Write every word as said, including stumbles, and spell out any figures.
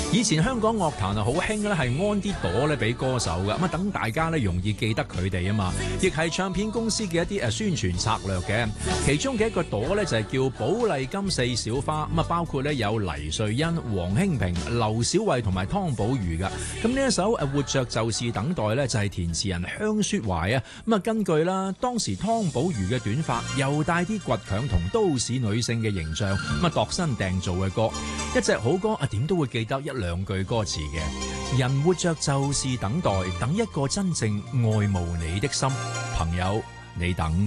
以前香港樂壇啊好興咧，係安啲朵咧俾歌手嘅，咁啊等大家咧容易記得佢哋啊嘛，亦係唱片公司嘅一啲誒宣傳策略嘅。其中嘅一個朵咧就係叫寶麗金四小花，咁啊包括咧有黎瑞恩、黃興平、劉小慧同埋湯寶如噶。咁呢一首誒活着就是等待咧就係填詞人香雪懷啊，咁啊根據啦當時湯寶如嘅短髮，又帶啲倔強同都市女性嘅形象，咁啊度身訂造嘅歌，一隻好歌啊點都會記得一兩句歌詞嘅。人活着就是等待，等一個真正愛慕你的心，朋友，你等